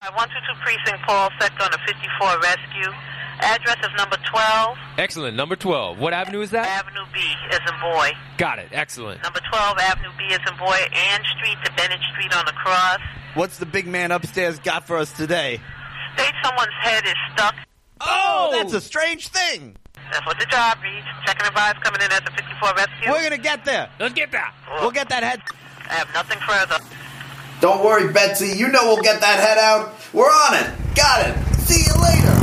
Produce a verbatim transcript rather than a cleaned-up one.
one two two Precinct Paul, sector on the fifty-four Rescue. Address is number twelve. Excellent. Number twelve. What avenue is that? Avenue B as in boy. Got it. Excellent. Number twelve, Avenue B as in boy, Ann Street to Bennett Street on the cross. What's the big man upstairs got for us today? State someone's head is stuck. Oh, that's a strange thing. That's what the job reads. Checking advice coming in as a fifty-four Rescue. We're going to get there. Let's get there. We'll get that head. I have nothing further. Don't worry, Betsy. You know we'll get that head out. We're on it. Got it. See you later.